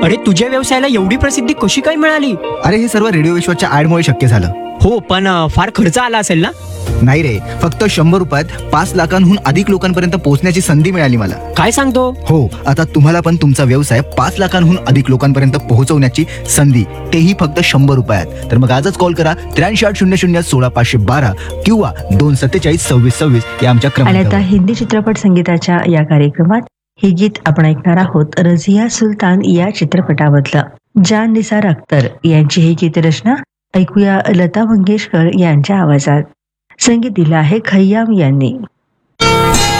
अरे तुझ्या व्यवसायाला एवढी प्रसिद्धी कशी काय मिळाली? अरे हे सर्व रेडिओ विश्वाच्या ऍडमुळे शक्य झालं. हो पण फार खर्च आला असेल ना? नाही रे, फक्त 100 रुपयात 5 लाखांहून अधिक लोकांपर्यंत पोहोचण्याची संधी मिळाली मला. काय सांगतो? हो, आता तुम्हाला पण तुमचा व्यवसाय 5 लाखांहून अधिक लोकांपर्यंत पोहोचवण्याची संधी, तेही फक्त 100 रुपयात. तर मग आजच कॉल करा 8380016512 किंवा 2472626 या आमच्या आणि आता क्रमांकावर. हिंदी चित्रपट संगीताच्या या कार्यक्रमात हे गीत आपण ऐकणार आहोत रझिया सुलतान या चित्रपटामधलं. जान निसार अख्तर यांची ही गीतरचना ऐकूया लता मंगेशकर यांच्या आवाजात. संगीत दिलं आहे खय्याम यांनी.